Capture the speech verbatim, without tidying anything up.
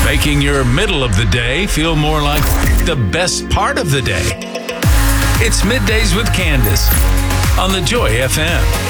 making your middle of the day feel more like the best part of the day. It's Middays with Candace on the Joy F M.